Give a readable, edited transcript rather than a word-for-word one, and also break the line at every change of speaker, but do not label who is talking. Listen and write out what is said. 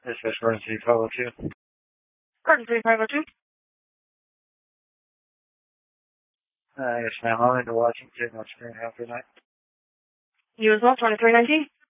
This is Emergency 502.
Emergency 502.
Yes, ma'am. I'm into watching too much during half the night.
You as well, 2319.